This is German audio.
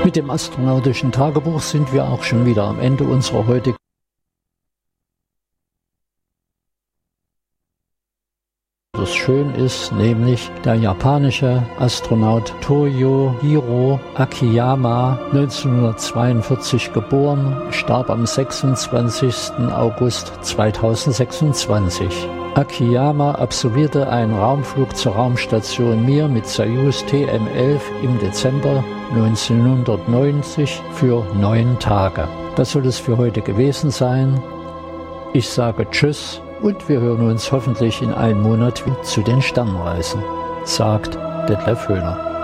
Mit dem astronautischen Tagebuch sind wir auch schon wieder am Ende unserer heutigen Das schön ist, nämlich der japanische Astronaut Toyohiro Akiyama, 1942 geboren, starb am 26. August 2026. Akiyama absolvierte einen Raumflug zur Raumstation Mir mit Soyuz TM-11 im Dezember 1990 für 9 Tage. Das soll es für heute gewesen sein. Ich sage Tschüss. Und wir hören uns hoffentlich in einem Monat zu den Sternreisen, sagt Detlef Höhner.